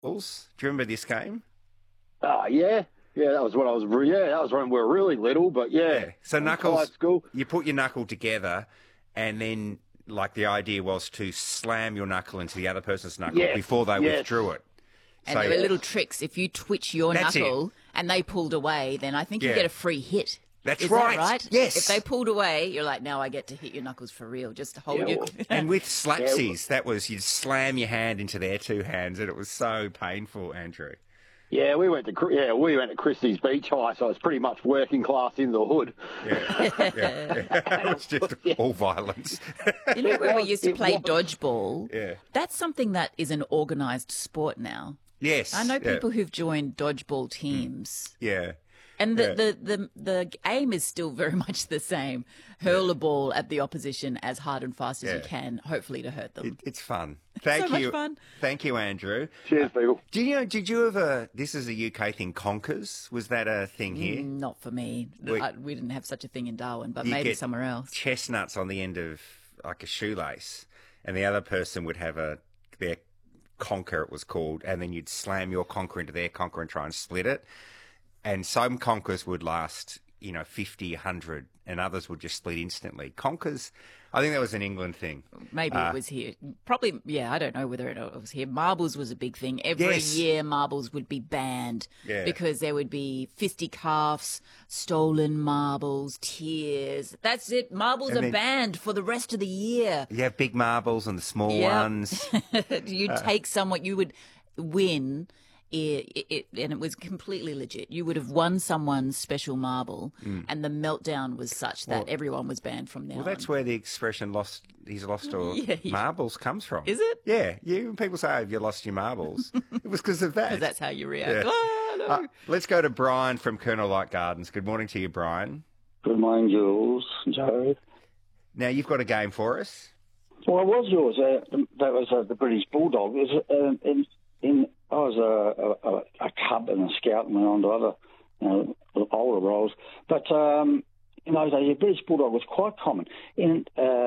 Knuckles. Do you remember this game? Yeah. Yeah, that was when that was when we were really little, but yeah. So Knuckles, high school. You put your knuckle together, and then like the idea was to slam your knuckle into the other person's knuckle before they withdrew it. And there were little tricks. If you twitch your knuckle and they pulled away, then I think you get a free hit. That's Is right. That right? Yes. If they pulled away, you're like, now I get to hit your knuckles for real. Just hold you. And with slapsies, that was you'd slam your hand into their two hands, and it was so painful, Andrew. Yeah, we went to Christie's Beach High, so it's pretty much working class in the hood. Yeah. It's just all violence. You know when we used to play dodgeball? Yeah. That's something that is an organised sport now. Yes. I know people who've joined dodgeball teams. Yeah. And the aim is still very much the same. Hurl a ball at the opposition as hard and fast as you can, hopefully to hurt them. It's fun. Thank you. Much fun. Thank you, Andrew. Cheers, people. Did you ever, this is a UK thing, conkers? Was that a thing here? Not for me. We didn't have such a thing in Darwin, but You maybe get somewhere else. Chestnuts on the end of like a shoelace, and the other person would have their conker, it was called, and then you'd slam your conker into their conker and try and split it. And some conkers would last, 50, 100, and others would just split instantly. Conkers, I think that was an England thing. Maybe it was here. Probably, I don't know whether it was here. Marbles was a big thing. Every year marbles would be banned because there would be fisticuffs, stolen marbles, tears. That's it. Marbles are banned for the rest of the year. You have big marbles and the small ones. You'd take someone, you would win. And it was completely legit. You would have won someone's special marble, and the meltdown was such that everyone was banned from now on. Well, that's where the expression "he's lost or marbles" comes from. Is it? Yeah. When people say, "Have you lost your marbles?" It was because of that. Because that's how you react. Yeah. Oh, no. Let's go to Brian from Colonel Light Gardens. Good morning to you, Brian. Good morning, Jules. Joe. Now, you've got a game for us. Well, it was yours. That was the British Bulldog. It was, I was a cub and a scout and went on to other older roles. But in those days, the British Bulldog was quite common. And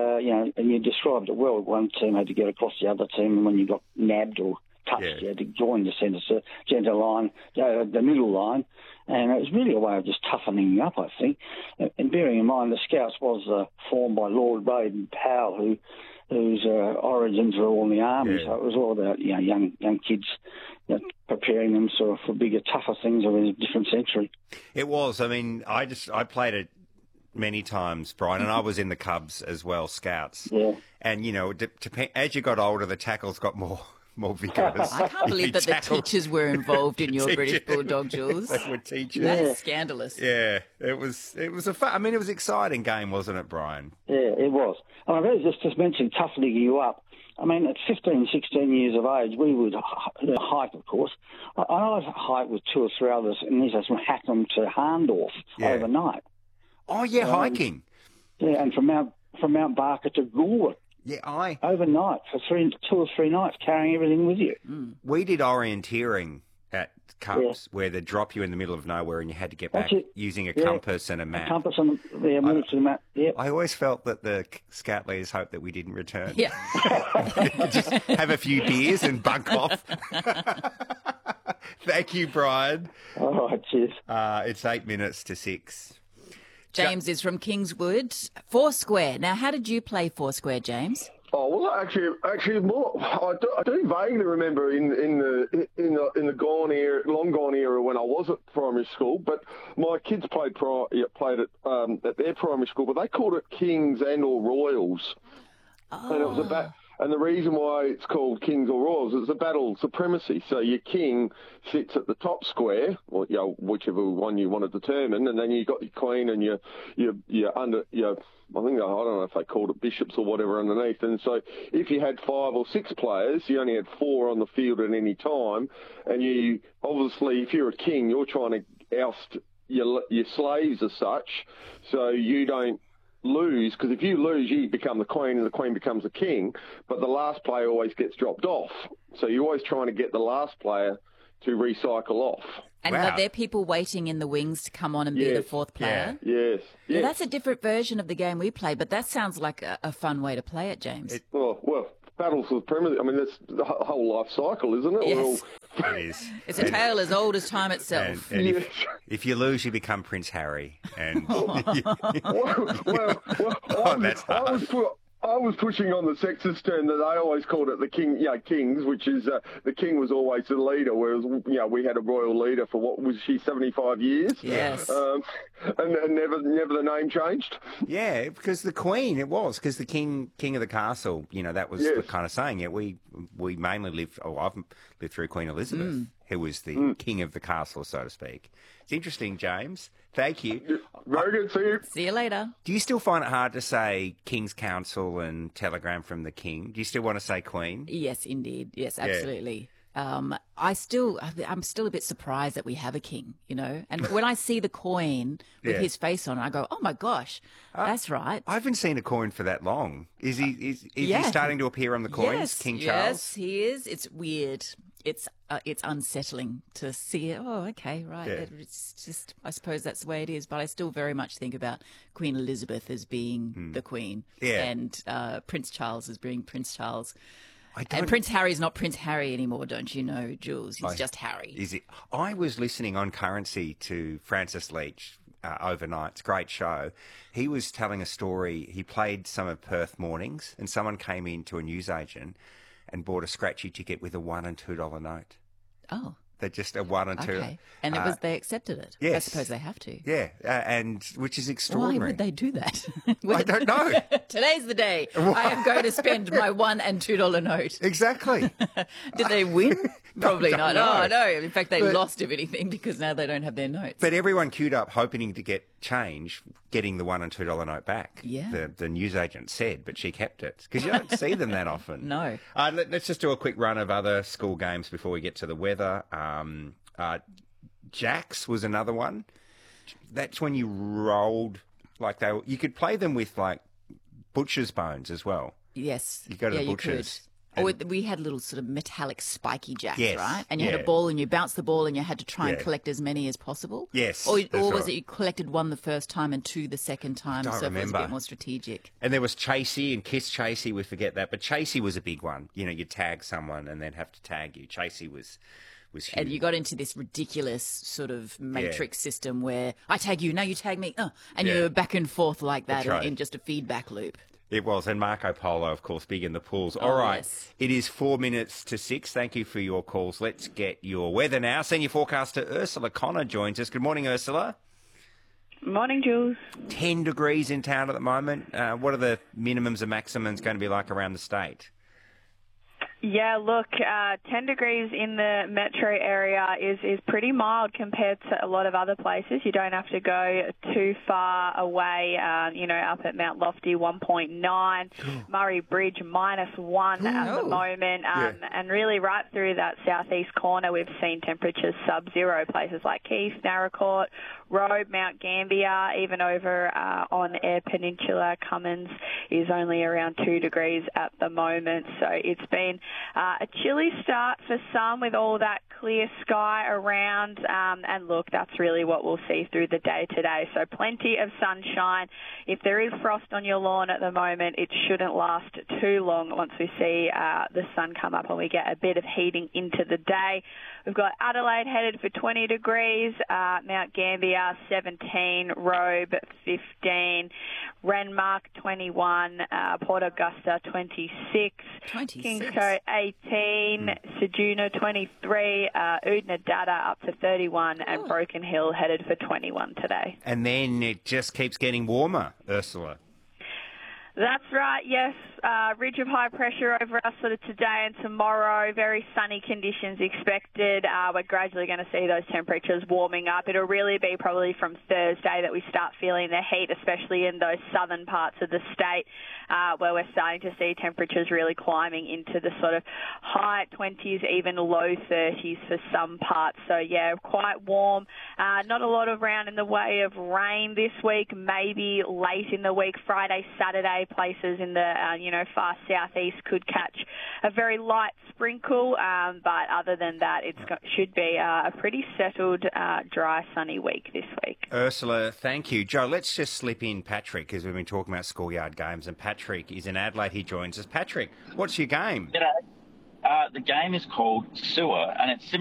you described it well. One team had to get across the other team, and when you got nabbed or touched, you had to join the centre line, the middle line. And it was really a way of just toughening you up, I think. And bearing in mind, the Scouts was formed by Lord Baden Powell, whose origins were all in the army. So it was all about young kids preparing them for bigger, tougher things of a different century. It was. I mean, I played it many times, Brian, and I was in the Cubs as well, Scouts. Yeah. And, as you got older, the tackles got more vigorous. I can't believe that the teachers were involved in your British Bulldog, Jules. They were teachers. That is scandalous. Yeah, it was a fun. I mean, it was an exciting game, wasn't it, Brian? Yeah, it was. And I really just mentioned toughening you up. I mean, at 15, 16 years of age, we would hike, of course. I hiked with two or three others, and these are from Hacknam to Harndorf overnight. Oh, yeah, hiking. Yeah, and from Mount Barker to Goulburn. Yeah, overnight for 2 or 3 nights, carrying everything with you. We did orienteering at Cubs, where they drop you in the middle of nowhere, and you had to get back using a compass and a map. A compass and move to the map. Yeah. I always felt that the scout leaders hoped that we didn't return. Yeah. Just have a few beers and bunk off. Thank you, Brian. All right, cheers. It's 8 minutes to 6. James is from Kingswood. Foursquare. Now, how did you play Foursquare, James? Oh well, actually, more. I do vaguely remember in the long gone era when I was at primary school. But my kids played at their primary school, but they called it Kings and or Royals, and it was And the reason why it's called Kings or Royals is a battle supremacy. So your king sits at the top square, or whichever one you want to determine, and then you've got your queen and your I don't know if they called it bishops or whatever underneath. And so if you had 5 or 6 players, you only had 4 on the field at any time. And you obviously, if you're a king, you're trying to oust your slaves as such, so you don't lose, because if you lose, you become the queen and the queen becomes the king, but the last player always gets dropped off. So you're always trying to get the last player to recycle off. And are there people waiting in the wings to come on and be the 4th player? Yes. Well, that's a different version of the game we play, but that sounds like a fun way to play it, James. Well, battle for the premier. I mean, that's the whole life cycle, isn't it? Yes. We're all It is. It's a tale as old as time itself. And if you lose, you become Prince Harry. And I was pushing on the sexist term that they always called it the king, kings, which is the king was always the leader, whereas we had a royal leader for what was she 75 years? Yes. And never the name changed. Yeah, because the Queen, it was because the king of the castle. That was the kind of saying. Yeah, we mainly lived. Oh, I've lived through Queen Elizabeth, who was the king of the castle, so to speak. It's interesting, James. Thank you. Very good. See you. See you later. Do you still find it hard to say King's Council and telegram from the King? Do you still want to say Queen? Yes, indeed. Yes, absolutely. I'm still a bit surprised that we have a king, And when I see the coin with his face on it, I go, "Oh my gosh, that's right." I haven't seen a coin for that long. Is he starting to appear on the coins, yes, King Charles? Yes, he is. It's weird. It's unsettling to see it. Oh, okay, right. Yeah. It's just, I suppose that's the way it is. But I still very much think about Queen Elizabeth as being the Queen, and Prince Charles as being Prince Charles. And Prince Harry's not Prince Harry anymore, don't you know, Jules? He's just Harry. Is it? I was listening on Currency to Francis Leach overnight. It's a great show. He was telling a story. He played some of Perth Mornings, and someone came in to a newsagent and bought a scratchy ticket with a $1 and $2 note. Oh. They're just a $1 and $2. Okay. And they accepted it. Yes. I suppose they have to. Yeah, and which is extraordinary. Why would they do that? I don't know. Today's the day. I am going to spend my $1 and $2 note. Exactly. Did they win? Probably not. know. Oh, no. In fact, they lost, if anything, because now they don't have their notes. But everyone queued up hoping to get change, getting the $1 and $2 note back. Yeah. The newsagent said, but she kept it. Because you don't see them that often. No. Let's just do a quick run of other school games before we get to the weather. Jacks was another one. That's when you rolled, you could play them with butcher's bones as well. Yes. You go to the butcher's. Or we had little sort of metallic spiky jacks, Yes, right? And you had a ball and you bounced the ball and you had to try and collect as many as possible. Yes. Or was it you collected one the first time and two the second time? Don't so remember. It was a bit more strategic. And there was Chasey and Kiss Chasey, we forget that. But Chasey was a big one. You'd tag someone and then have to tag you. Chasey was huge. And you got into this ridiculous sort of matrix system where I tag you, now you tag me, and you're back and forth like that in just a feedback loop. It was. And Marco Polo, of course, big in the pools. All right. Yes. It is 4 minutes to 6. Thank you for your calls. Let's get your weather now. Senior forecaster Ursula Connor joins us. Good morning, Ursula. Morning, Jules. 10 degrees in town at the moment. What are the minimums and maximums going to be like around the state? Yeah, look, 10 degrees in the metro area is pretty mild compared to a lot of other places. You don't have to go too far away, up at Mount Lofty, 1.9, Murray Bridge, -1 at the moment, and really right through that southeast corner we've seen temperatures sub-zero, places like Keith, Narracort, Robe, Mount Gambier, even over on Eyre Peninsula, Cummins is only around 2 degrees at the moment. So it's been a chilly start for some with all that clear sky around. And look, that's really what we'll see through the day today. So plenty of sunshine. If there is frost on your lawn at the moment, it shouldn't last too long once we see the sun come up and we get a bit of heating into the day. We've got Adelaide headed for 20 degrees, Mount Gambier 17, Robe 15, Renmark 21, Port Augusta 26, Kingscote 18, Ceduna 23, Oodnadatta up to 31, and Broken Hill headed for 21 today. And then it just keeps getting warmer, Ursula. That's right, yes. Ridge of high pressure over us sort of today and tomorrow. Very sunny conditions expected. We're gradually going to see those temperatures warming up. It'll really be probably from Thursday that we start feeling the heat, especially in those southern parts of the state, where we're starting to see temperatures really climbing into the sort of high 20s, even low 30s for some parts. So, yeah, quite warm. Not a lot around in the way of rain this week, maybe late in the week, Friday, Saturday, places in the, far southeast could catch a very light sprinkle, but other than that, should be a pretty settled, dry, sunny week this week. Ursula, thank you. Joe, let's just slip in Patrick, because we've been talking about schoolyard games, and Patrick is in Adelaide. He joins us. Patrick, what's your game? G'day. The game is called Sewer, and it's